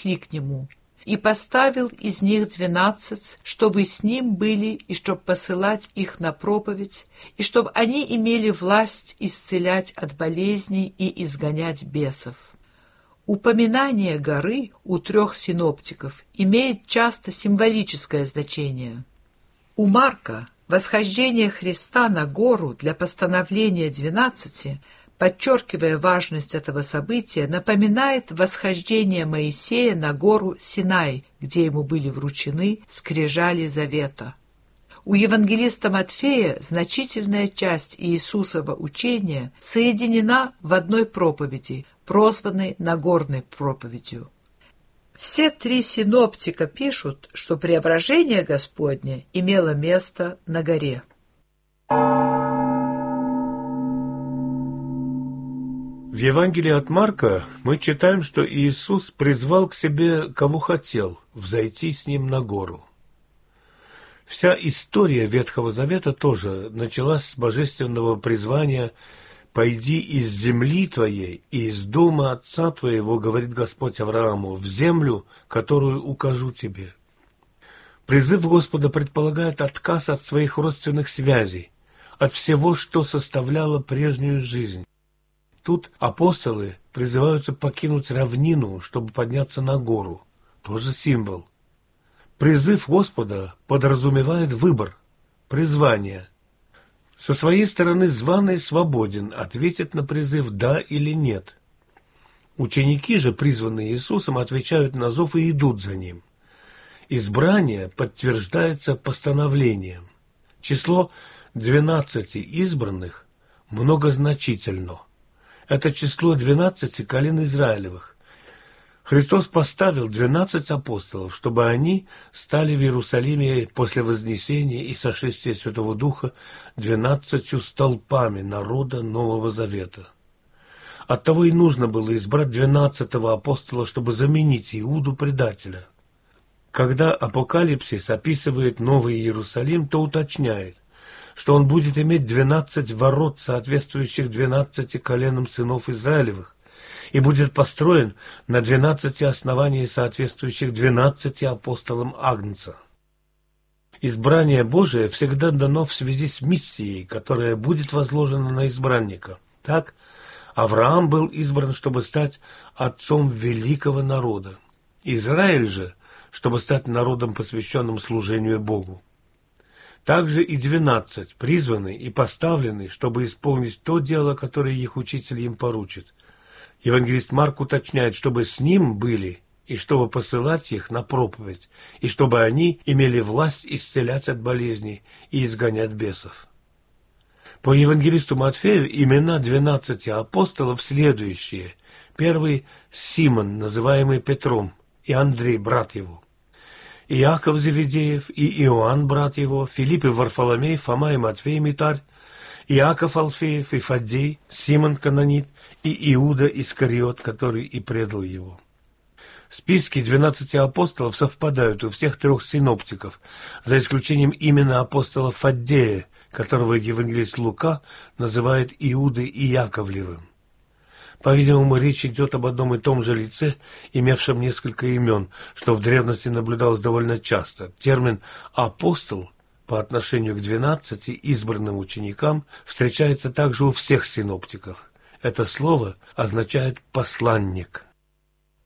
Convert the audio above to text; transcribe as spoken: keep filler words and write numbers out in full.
пришли к нему. И поставил из них двенадцать, чтобы с ним были, и чтоб посылать их на проповедь, и чтоб они имели власть исцелять от болезней и изгонять бесов. Упоминание горы у трех синоптиков имеет часто символическое значение. У Марка восхождение Христа на гору для постановления двенадцати, подчеркивая важность этого события, напоминает восхождение Моисея на гору Синай, где ему были вручены скрижали завета. У евангелиста Матфея значительная часть Иисусова учения соединена в одной проповеди, прозванной Нагорной проповедью. Все три синоптика пишут, что преображение Господне имело место на горе. В Евангелии от Марка мы читаем, что Иисус призвал к себе, кого хотел, взойти с ним на гору. Вся история Ветхого Завета тоже началась с божественного призвания «Пойди из земли твоей и из дома отца твоего, говорит Господь Аврааму, в землю, которую укажу тебе». Призыв Господа предполагает отказ от своих родственных связей, от всего, что составляло прежнюю жизнь. Тут апостолы призываются покинуть равнину, чтобы подняться на гору. Тоже символ. Призыв Господа подразумевает выбор, призвание. Со своей стороны званый свободен ответить на призыв «да» или «нет». Ученики же, призванные Иисусом, отвечают на зов и идут за Ним. Избрание подтверждается постановлением. Число двенадцати избранных многозначительно. Это число двенадцати колен Израилевых. Христос поставил двенадцать апостолов, чтобы они стали в Иерусалиме после вознесения и сошествия Святого Духа двенадцатью столпами народа Нового Завета. Оттого и нужно было избрать двенадцатого апостола, чтобы заменить Иуду предателя. Когда Апокалипсис описывает Новый Иерусалим, то уточняет, что он будет иметь двенадцать ворот, соответствующих двенадцати коленам сынов Израилевых, и будет построен на двенадцати основаниях, соответствующих двенадцати апостолам Агнца. Избрание Божие всегда дано в связи с миссией, которая будет возложена на избранника. Так, Авраам был избран, чтобы стать отцом великого народа. Израиль же, чтобы стать народом, посвященным служению Богу. Также и двенадцать призваны и поставлены, чтобы исполнить то дело, которое их учитель им поручит. Евангелист Марк уточняет, чтобы с ним были, и чтобы посылать их на проповедь, и чтобы они имели власть исцелять от болезней и изгонять бесов. По евангелисту Матфею имена двенадцати апостолов следующие. Первый – Симон, называемый Петром, и Андрей, брат его. Иаков Зеведеев и Иоанн, брат его, Филипп и Варфоломей, Фома и Матвей, Митарь, Иаков Алфеев и Фаддей, Симон Канонит и Иуда Искариот, который и предал его. Списки двенадцати апостолов совпадают у всех трех синоптиков, за исключением имени апостола Фаддея, которого евангелист Лука называет Иудой Иаковлевым. По-видимому, речь идет об одном и том же лице, имевшем несколько имен, что в древности наблюдалось довольно часто. Термин «апостол» по отношению к двенадцати избранным ученикам встречается также у всех синоптиков. Это слово означает «посланник».